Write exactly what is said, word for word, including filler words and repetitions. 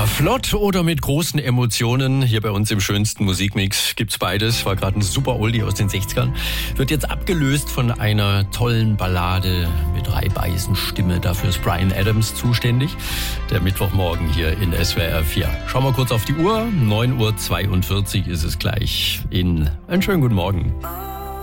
Flott oder mit großen Emotionen, hier bei uns im schönsten Musikmix gibt's beides. War gerade ein super Oldie aus den sechzigern. Wird jetzt abgelöst von einer tollen Ballade mit Reibeisenstimme. Dafür ist Bryan Adams zuständig. Der Mittwochmorgen hier in S W R vier. Schauen wir kurz auf die Uhr. neun Uhr zweiundvierzig ist es gleich. In einen schönen guten Morgen.